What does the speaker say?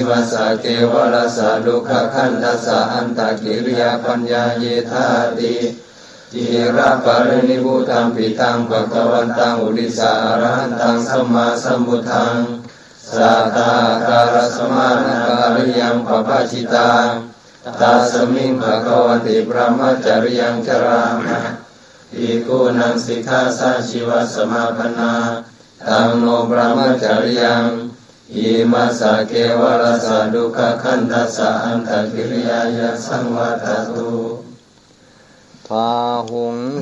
มัสสะเกวรสะดุขขันธัสสะอันตกิริยาปัญญาเยธาติจิระปรินิพุตังปิตังภวันตังอุริสาอรหันตังสัมมาสัมพุทธังสัทธาการสมานาการิยังปปชิตังตัสมิงภควติพระมจริยังจรามะภิกขุนังสิกขาสังชีวสมาปนาตังโนพระมจริยังอิมัสสะเกวรสะดุขขันธัสสะอันตกิริยายะสังวัตตุพาหุง